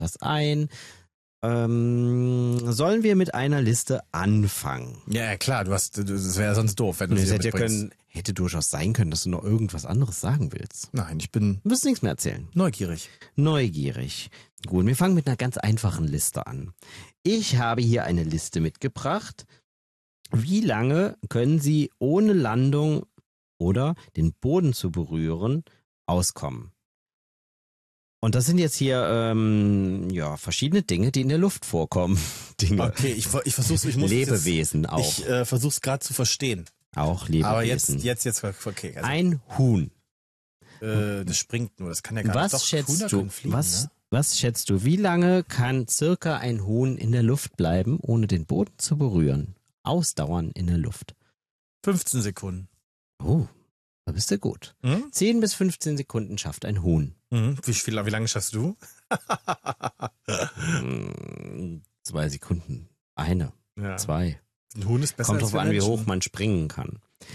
das ein. Sollen wir mit einer Liste anfangen? Ja, klar, das wäre sonst doof, wenn du sie mitbringst. Hätte durchaus sein können, dass du noch irgendwas anderes sagen willst. Nein, ich bin Du wirst nichts mehr erzählen. neugierig. Neugierig. Gut, wir fangen mit einer ganz einfachen Liste an. Ich habe hier eine Liste mitgebracht. Wie lange können Sie ohne Landung oder den Boden zu berühren auskommen? Und das sind jetzt hier verschiedene Dinge, die in der Luft vorkommen. Dinge. Okay, ich versuch's, ich muss Lebewesen jetzt, auch. Ich versuch's gerade zu verstehen. Auch Lebewesen. Aber jetzt, okay. Also, ein Huhn. Das springt nur, das kann ja gar nicht. Was Doch, schätzt Hühner du? können fliegen, ne? Was schätzt du? Wie lange kann circa ein Huhn in der Luft bleiben, ohne den Boden zu berühren? Ausdauern in der Luft. 15 Sekunden. Oh, da bist du gut. 10 bis 15 Sekunden schafft ein Huhn. Wie lange schaffst du? 2 Sekunden. Eine. Ja. 2. Ein Huhn ist besser Kommt als drauf wir an, wie Menschen. hoch man springen kann.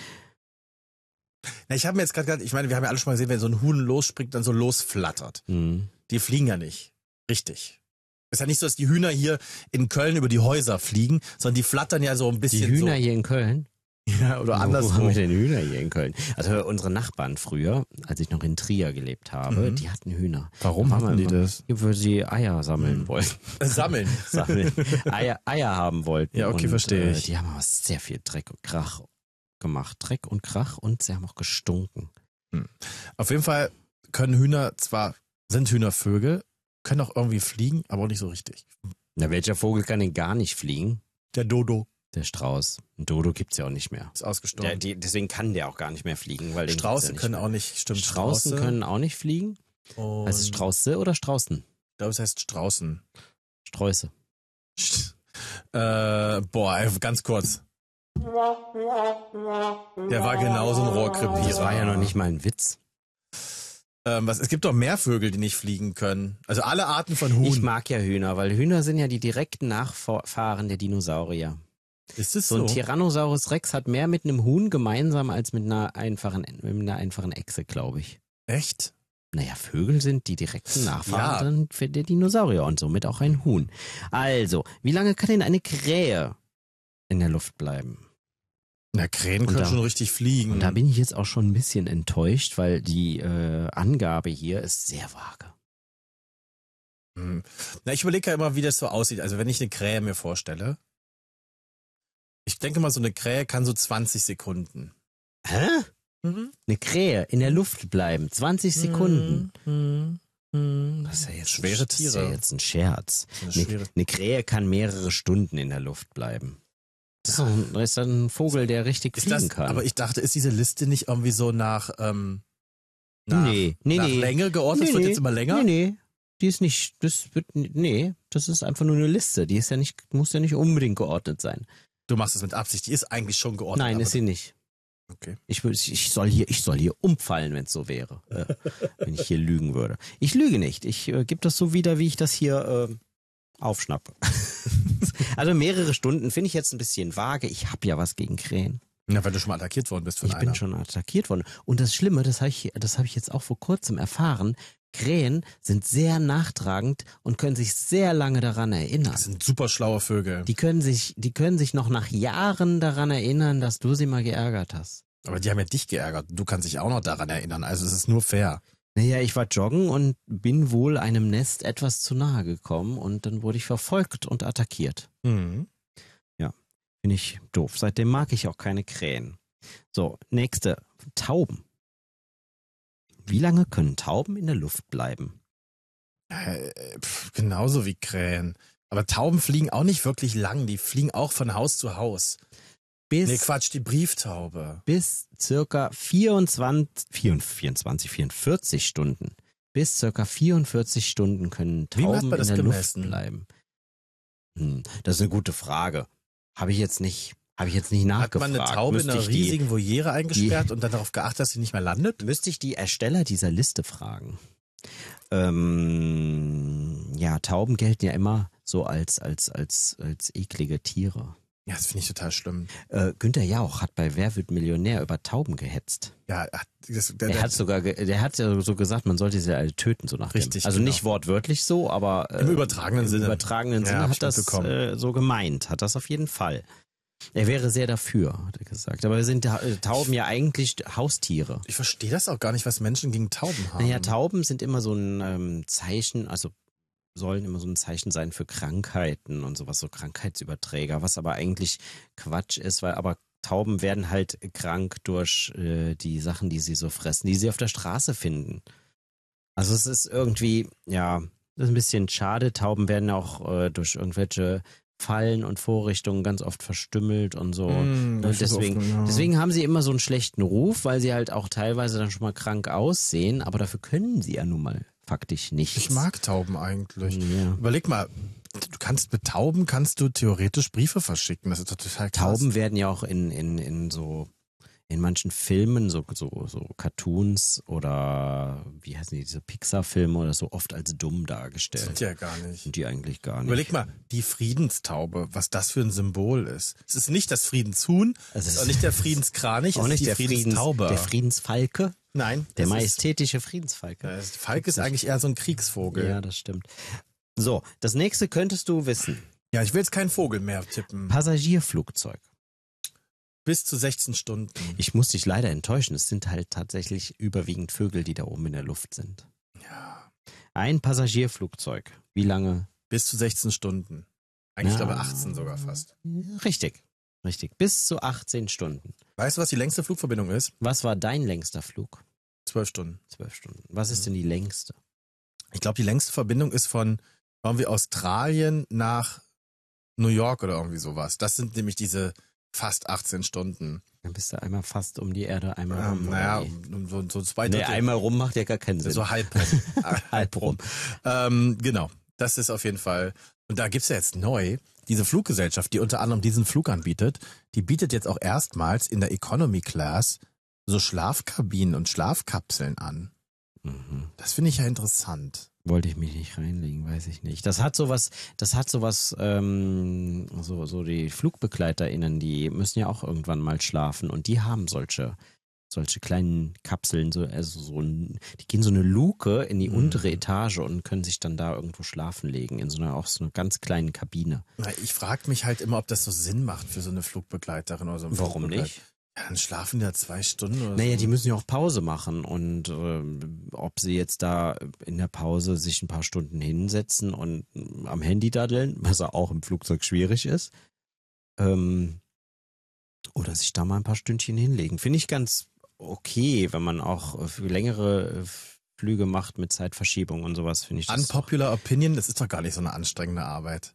Na, ich habe mir jetzt gerade gedacht, ich meine, wir haben ja alle schon mal gesehen, wenn so ein Huhn losspringt, dann so losflattert. Die fliegen ja nicht. Richtig. Ist ja nicht so, dass die Hühner hier in Köln über die Häuser fliegen, sondern die flattern ja so ein bisschen Die Hühner so. hier in Köln? Ja, oder Wo anderswo. haben wir denn Hühner hier in Köln? Also unsere Nachbarn früher, als ich noch in Trier gelebt habe, die hatten Hühner. Warum Da waren hatten die wir immer- das? Ja, weil sie Eier sammeln wollten. Sammeln. Eier haben wollten. Ja, okay, und, verstehe ich. Die haben aber sehr viel Dreck und Krach gemacht. Dreck und Krach und sie haben auch gestunken. Auf jeden Fall sind Hühner Vögel, können auch irgendwie fliegen, aber auch nicht so richtig. Na, welcher Vogel kann denn gar nicht fliegen? Der Dodo Der Strauß. Ein Dodo gibt's ja auch nicht mehr. ist ausgestorben. Deswegen kann der auch gar nicht mehr fliegen. Weil den gibt's Strauße ja nicht können mehr. auch nicht, stimmt. Straußen können auch nicht fliegen. Und Heißt es Strauße oder Straußen? Ich glaube, es heißt Straußen. Sträuße. Ganz kurz. Der war genauso ein Rohrkrepierer. Das war ja noch nicht mal ein Witz. Es gibt doch mehr Vögel, die nicht fliegen können. Also alle Arten von Huhn. Ich mag ja Hühner, weil Hühner sind ja die direkten Nachfahren der Dinosaurier. Ist es So so? ein Tyrannosaurus Rex hat mehr mit einem Huhn gemeinsam als mit einer einfachen Echse, glaube ich. Echt? Naja, Vögel sind die direkten Nachfahren der Dinosaurier und somit auch ein Huhn. Also, wie lange kann denn eine Krähe in der Luft bleiben? Na, Krähen Und können da- schon richtig fliegen. Und da bin ich jetzt auch schon ein bisschen enttäuscht, weil die Angabe hier ist sehr vage. Na, ich überlege ja immer, wie das so aussieht. Also wenn ich eine Krähe mir vorstelle, ich denke mal, so eine Krähe kann so 20 Sekunden. Hä? Eine Krähe in der Luft bleiben, 20 Sekunden. Das ist ja jetzt Schwere Das ist ja Tiere. jetzt ein Scherz. Das ist eine schwere- Eine Krähe kann mehrere Stunden in der Luft bleiben. Das ist dann ein Vogel, der richtig fliegen kann. Aber ich dachte, ist diese Liste nicht irgendwie so nach Nee. Länge geordnet? Wird jetzt immer länger? Nee. Die ist nicht, das ist einfach nur eine Liste. Die ist ja nicht, muss ja nicht unbedingt geordnet sein. Du machst es mit Absicht. Die ist eigentlich schon geordnet. Nein, aber- ist sie nicht. Okay. Ich soll hier umfallen, wenn es so wäre. Wenn ich hier lügen würde. Ich lüge nicht. Ich gebe das so wieder, wie ich das hier aufschnappe. Also mehrere Stunden finde ich jetzt ein bisschen vage. Ich habe ja was gegen Krähen. Ja, weil du schon mal attackiert worden bist von Ich einer. bin schon attackiert worden. Und das Schlimme, das habe ich jetzt auch vor kurzem erfahren, Krähen sind sehr nachtragend und können sich sehr lange daran erinnern. Das sind super schlaue Vögel. Die können sich noch nach Jahren daran erinnern, dass du sie mal geärgert hast. Aber die haben ja dich geärgert. Du kannst dich auch noch daran erinnern. Also es ist nur fair. Naja, ich war joggen und bin wohl einem Nest etwas zu nahe gekommen und dann wurde ich verfolgt und attackiert. Finde ich doof. Seitdem mag ich auch keine Krähen. So, nächste. Tauben. Wie lange können Tauben in der Luft bleiben? Genauso wie Krähen. Aber Tauben fliegen auch nicht wirklich lang. Die fliegen auch von Haus zu Haus. Bis, Nee, Quatsch, die Brieftaube. bis circa 44 Stunden. Bis circa 44 Stunden können Wie macht Tauben man in das der gemessen? Luft bleiben. Das ist eine gute Frage. Habe ich jetzt nicht Hat nachgefragt. man eine Taube in Müsste einer ich die- riesigen Voliere eingesperrt und dann darauf geachtet, dass sie nicht mehr landet? Müsste ich die Ersteller dieser Liste fragen. Ja, Tauben gelten ja immer so als eklige Tiere. Ja, das finde ich total schlimm. Günther Jauch hat bei Wer wird Millionär über Tauben gehetzt. Ja, Der hat ja so gesagt, man sollte sie alle töten, so nach dem. Richtig, Also genau. nicht wortwörtlich so, aber Im übertragenen Sinne. Im übertragenen Ja, Sinne hab hat ich das mitbekommen. so gemeint, hat das auf jeden Fall. Er wäre sehr dafür, hat er gesagt. Aber sind Tauben ja eigentlich Haustiere. Ich verstehe das auch gar nicht, was Menschen gegen Tauben haben. Naja, Tauben sind immer so ein Zeichen, also sollen immer so ein Zeichen sein für Krankheiten und sowas, so Krankheitsüberträger, was aber eigentlich Quatsch ist, weil aber Tauben werden halt krank durch die Sachen, die sie so fressen, die sie auf der Straße finden. Also es ist irgendwie, ja, das ist ein bisschen schade. Tauben werden auch durch irgendwelche Fallen und Vorrichtungen ganz oft verstümmelt und so. Und deswegen haben sie immer so einen schlechten Ruf, weil sie halt auch teilweise dann schon mal krank aussehen, aber dafür können sie ja nun mal faktisch nichts. Ich mag Tauben eigentlich. Ja. Überleg mal, mit Tauben kannst du theoretisch Briefe verschicken. Das ist total krass. Tauben werden ja auch in manchen Filmen, so Cartoons oder wie heißen die, diese Pixar-Filme oder so, oft als dumm dargestellt. Sind ja gar nicht. Sind die eigentlich gar nicht. Überleg mal, die Friedenstaube, was das für ein Symbol ist. Es ist nicht das Friedenshuhn, es ist auch nicht der Friedenskranich, es ist die Friedenstaube. Der Friedensfalke? Nein. Der majestätische Friedensfalke. Der Falke ist eigentlich eher so ein Kriegsvogel. Ja, das stimmt. So, das nächste könntest du wissen. Ja, ich will jetzt keinen Vogel mehr tippen. Passagierflugzeug. Bis zu 16 Stunden. Ich muss dich leider enttäuschen. Es sind halt tatsächlich überwiegend Vögel, die da oben in der Luft sind. Ja. Ein Passagierflugzeug. Wie lange? Bis zu 16 Stunden. Eigentlich, glaube ich, 18 sogar fast. Richtig. Bis zu 18 Stunden. Weißt du, was die längste Flugverbindung ist? Was war dein längster Flug? 12 Stunden. 12 Stunden. Was ist denn die längste? Ich glaube, die längste Verbindung ist von irgendwie Australien nach New York oder irgendwie sowas. Das sind nämlich diese fast 18 Stunden. Dann bist du einmal fast um die Erde, einmal rum. Naja, so zwei Drittel. Nee, einmal rum macht ja gar keinen Sinn. So halb rum. Halb rum. Genau, das ist auf jeden Fall. Und da gibt's ja jetzt neu diese Fluggesellschaft, die unter anderem diesen Flug anbietet. Die bietet jetzt auch erstmals in der Economy Class so Schlafkabinen und Schlafkapseln an. Mhm. Das finde ich ja interessant. Wollte ich mich nicht reinlegen, weiß ich nicht. Das hat sowas, so die FlugbegleiterInnen, die müssen ja auch irgendwann mal schlafen und die haben solche kleinen Kapseln, die gehen so eine Luke in die untere Etage und können sich dann da irgendwo schlafen legen, in so einer ganz kleinen Kabine. Ich frage mich halt immer, ob das so Sinn macht für so eine Flugbegleiterin oder so. Warum nicht? Ja, dann schlafen die ja 2 Stunden oder Naja, so. die müssen ja auch Pause machen und ob sie jetzt da in der Pause sich ein paar Stunden hinsetzen und am Handy daddeln, was ja auch im Flugzeug schwierig ist, oder sich da mal ein paar Stündchen hinlegen. Finde ich ganz okay, wenn man auch für längere Flüge macht mit Zeitverschiebung und sowas, finde ich das. Unpopular Opinion, das ist doch gar nicht so eine anstrengende Arbeit.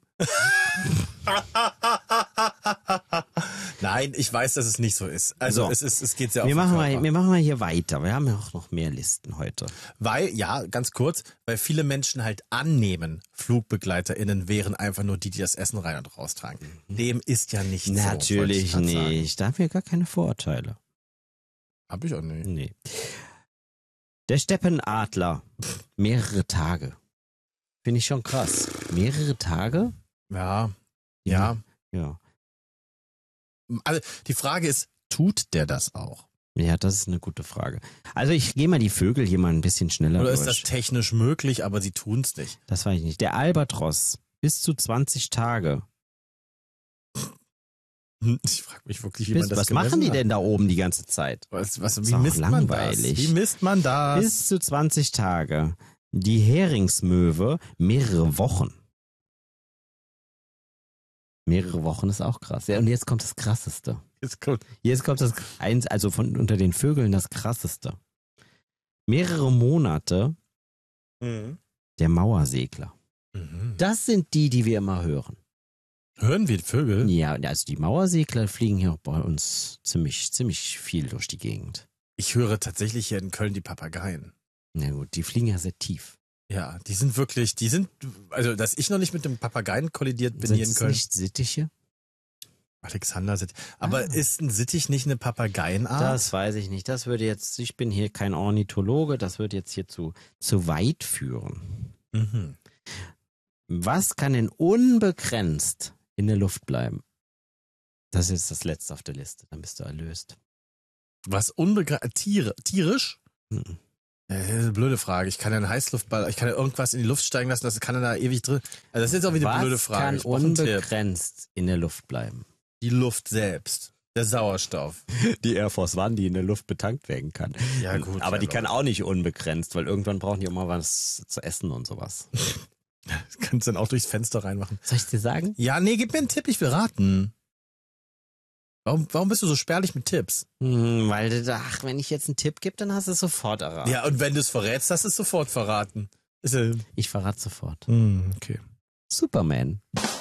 Nein, ich weiß, dass es nicht so ist. Also So. es geht sehr auf Wir den Körper. machen mal hier weiter. Wir haben ja auch noch mehr Listen heute. Weil, ganz kurz, weil viele Menschen halt annehmen, FlugbegleiterInnen wären einfach nur die das Essen rein und raustragen. Dem ist ja nicht so. Natürlich wollte ich grad nicht. Da haben wir gar keine Vorurteile. sagen. Hab ich auch nicht. Nee. Der Steppenadler. Mehrere Tage. Finde ich schon krass. Mehrere Tage? Ja. Ja. Also die Frage ist, tut der das auch? Ja, das ist eine gute Frage. Also ich gehe mal die Vögel hier mal ein bisschen schneller Oder durch. ist das technisch möglich, aber sie tun's nicht? Das weiß ich nicht. Der Albatros. Bis zu 20 Tage. Ich frage mich wirklich, wie man das Was gemessen machen die hat. denn da oben die ganze Zeit? Wie auch misst man das? langweilig. Wie misst man das? Bis zu 20 Tage. Die Heringsmöwe mehrere Wochen. Mehrere Wochen ist auch krass. Ja, und jetzt kommt das Krasseste. Ist gut. Jetzt kommt also von unter den Vögeln das Krasseste. Mehrere Monate der Mauersegler. Mhm. Das sind die wir immer hören. Hören wir Vögel? Ja, also die Mauersegler fliegen hier bei uns ziemlich viel durch die Gegend. Ich höre tatsächlich hier in Köln die Papageien. Na gut, die fliegen ja sehr tief. Ja, also dass ich noch nicht mit dem Papageien kollidiert bin hier in Sind Köln. nicht Sittiche? Alexander Sittich. Aber ist ein Sittich nicht eine Papageienart? Das weiß ich nicht. Ich bin hier kein Ornithologe, das würde jetzt hier zu weit führen. Mhm. Was kann denn unbegrenzt in der Luft bleiben? Das ist das Letzte auf der Liste, dann bist du erlöst. Was tierisch? Mhm. Das ist eine blöde Frage. Ich kann ja einen Heißluftball, ich kann ja irgendwas in die Luft steigen lassen, das kann dann da ewig drin. Also das ist jetzt auch wieder eine blöde Frage. Was kann unbegrenzt in der Luft bleiben? Die Luft selbst. Der Sauerstoff. Die Air Force One, die in der Luft betankt werden kann. Ja gut. Aber die kann auch nicht unbegrenzt, weil irgendwann brauchen die auch mal was zu essen und sowas. Das kannst du dann auch durchs Fenster reinmachen. Soll ich dir sagen? Ja, nee, gib mir einen Tipp, ich will raten. Warum bist du so spärlich mit Tipps? Weil du, wenn ich jetzt einen Tipp gebe, dann hast du es sofort erraten. Ja, und wenn du es verrätst, hast du es sofort verraten. Ich verrate sofort. Okay. Superman.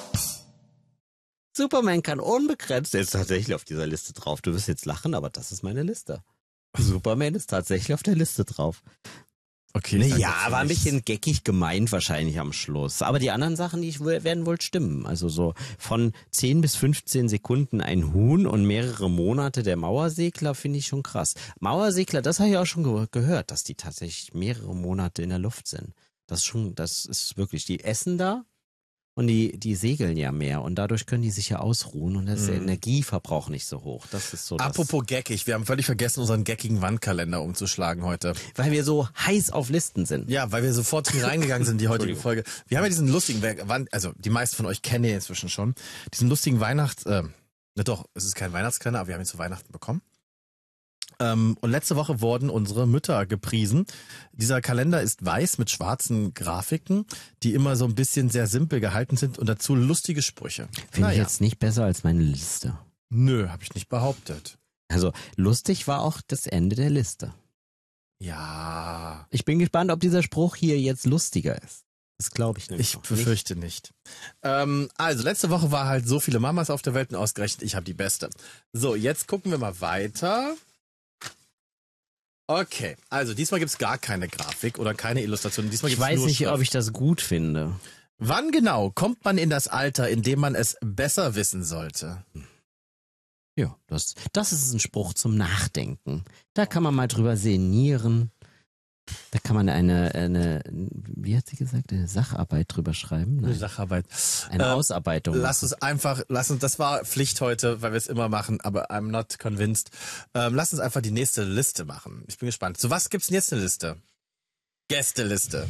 Superman kann unbegrenzt, der ist tatsächlich auf dieser Liste drauf. Du wirst jetzt lachen, aber das ist meine Liste. Superman ist tatsächlich auf der Liste drauf. Okay. Ja, war ein bisschen geckig gemeint wahrscheinlich am Schluss. Aber die anderen Sachen, werden wohl stimmen. Also so von 10 bis 15 Sekunden ein Huhn und mehrere Monate der Mauersegler finde ich schon krass. Mauersegler, das habe ich auch schon gehört, dass die tatsächlich mehrere Monate in der Luft sind. Das ist wirklich, die essen da und die segeln ja mehr und dadurch können die sich ja ausruhen und da ist der Energieverbrauch nicht so hoch. Das ist so. Apropos geckig, wir haben völlig vergessen, unseren geckigen Wandkalender umzuschlagen heute. Weil wir so heiß auf Listen sind. Ja, weil wir sofort hier reingegangen sind, die heutige Folge. Wir haben ja diesen lustigen, also die meisten von euch kennen ja inzwischen schon, diesen lustigen es ist kein Weihnachtskalender, aber wir haben ihn zu Weihnachten bekommen. Und letzte Woche wurden unsere Mütter gepriesen. Dieser Kalender ist weiß mit schwarzen Grafiken, die immer so ein bisschen sehr simpel gehalten sind und dazu lustige Sprüche. Finde ich jetzt nicht besser als meine Liste. Nö, habe ich nicht behauptet. Also lustig war auch das Ende der Liste. Ja. Ich bin gespannt, ob dieser Spruch hier jetzt lustiger ist. Das glaube ich nämlich. Ich befürchte nicht. Also, letzte Woche war halt so viele Mamas auf der Welt und ausgerechnet, ich habe die beste. So, jetzt gucken wir mal weiter. Okay, also diesmal gibt's gar keine Grafik oder keine Illustration. Diesmal Ich gibt's weiß nur nicht, Schrift. ob ich das gut finde. Wann genau kommt man in das Alter, in dem man es besser wissen sollte? Ja, das ist ein Spruch zum Nachdenken. Da kann man mal drüber sinnieren. Da kann man wie hat sie gesagt, eine Sacharbeit drüber schreiben? Nein, Eine Sacharbeit. eine Ausarbeitung. Lass uns, das war Pflicht heute, weil wir es immer machen, aber I'm not convinced. Lass uns einfach die nächste Liste machen. Ich bin gespannt. Zu was gibt's denn jetzt eine Liste? Gästeliste.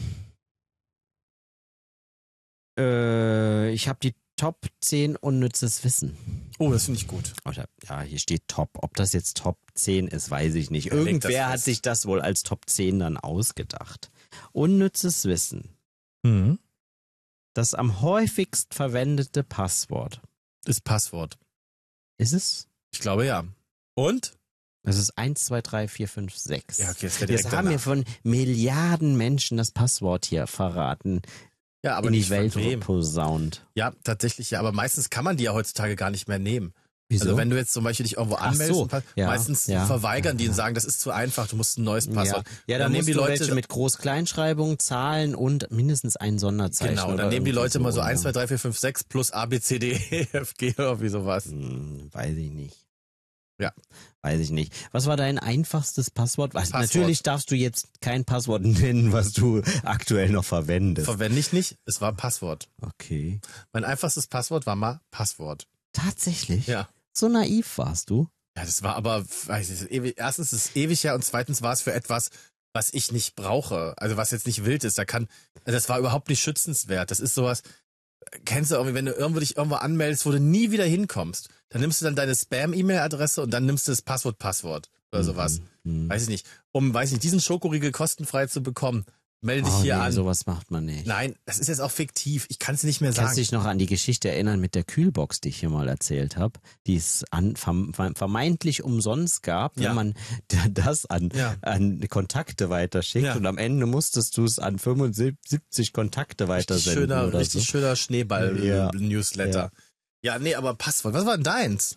Ich habe die Top 10 unnützes Wissen. Oh, das finde ich gut. Ja, hier steht Top. Ob das jetzt Top 10 ist, weiß ich nicht. Wer legt das Irgendwer hat fest? sich das wohl als Top 10 dann ausgedacht. Unnützes Wissen. Mhm. Das am häufigst verwendete Passwort. Ist Passwort. Ist es? Ich glaube ja. Und? Es ist 1, 2, 3, 4, 5, 6. Ja, okay, ist der direkt Jetzt haben wir danach. von Milliarden Menschen das Passwort hier verraten. Ja, aber in die nicht Welt von wem. posaunt. Ja, tatsächlich ja, aber meistens kann man die ja heutzutage gar nicht mehr nehmen. Wieso? Also wenn du jetzt zum Beispiel dich irgendwo Ach anmeldest, so, ja, meistens ja, verweigern die ja. und sagen, das ist zu einfach, du musst ein neues Passwort. Ja, dann nehmen musst die du Leute welche mit Groß-Kleinschreibung, Zahlen und mindestens ein Sonderzeichen. Genau, oder dann nehmen die irgendwie Leute mal so oder? 1, 2, 3, 4, 5, 6 plus A, B, C, D, E, F, G oder wie sowas. Weiß ich nicht. Ja. Weiß ich nicht. Was war dein einfachstes Passwort? Passwort. Natürlich darfst du jetzt kein Passwort nennen, was du aktuell noch verwendest. Verwende ich nicht, es war Passwort. Okay. Mein einfachstes Passwort war mal Passwort. Tatsächlich? Ja. So naiv warst du? Ja, das war aber, weiß ich, ewig, erstens ist es ewig her und zweitens war es für etwas, was ich nicht brauche. Also was jetzt nicht wild ist. Das war überhaupt nicht schützenswert. Das ist sowas, kennst du irgendwie, wenn du dich irgendwo anmeldest, wo du nie wieder hinkommst, dann nimmst du dann deine Spam-E-Mail-Adresse und dann nimmst du das Passwort oder sowas. Weiß ich nicht. Um, diesen Schokoriegel kostenfrei zu bekommen, melde dich hier an. Sowas macht man nicht. Nein, das ist jetzt auch fiktiv. Ich kann es nicht mehr Kannst du sagen. dich noch an die Geschichte erinnern mit der Kühlbox, die ich hier mal erzählt habe, die es vermeintlich umsonst gab, Ja. wenn man das an Kontakte weiterschickt Ja. und am Ende musstest du es an 75 Kontakte weitersenden oder Richtig so. schöner Schneeball-Newsletter. Ja. Ja, nee, aber Passwort. Was war denn deins?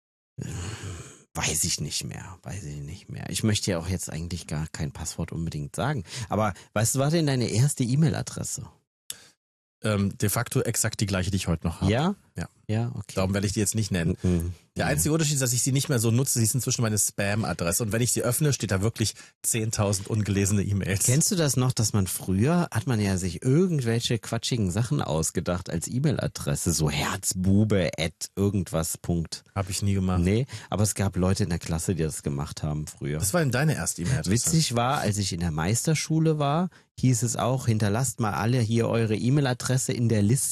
Weiß ich nicht mehr. Ich möchte ja auch jetzt eigentlich gar kein Passwort unbedingt sagen. Aber was war denn deine erste E-Mail-Adresse? De facto exakt die gleiche, die ich heute noch habe. Ja? Ja. Ja, okay. Darum werde ich die jetzt nicht nennen. Der einzige Unterschied ist, dass ich sie nicht mehr so nutze. Sie ist inzwischen meine Spam-Adresse. Und wenn ich sie öffne, steht da wirklich 10.000 ungelesene E-Mails. Kennst du das noch, dass man früher, hat man ja sich irgendwelche quatschigen Sachen ausgedacht als E-Mail-Adresse, so herzbube@ Habe ich nie gemacht. Nee, aber es gab Leute in der Klasse, die das gemacht haben früher. Das war denn deine erste E-Mail-Adresse? Witzig war, als ich in der Meisterschule war, hieß es auch, hinterlasst mal alle hier eure E-Mail-Adresse in der Liste